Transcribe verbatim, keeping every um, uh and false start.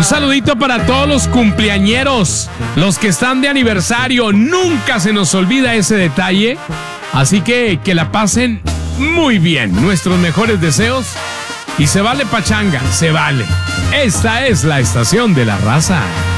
saludito para todos los cumpleañeros, los que están de aniversario. Nunca se nos olvida ese detalle. Así que que la pasen muy bien. Nuestros mejores deseos. Y se vale pachanga, se vale. Esta es la estación de la raza.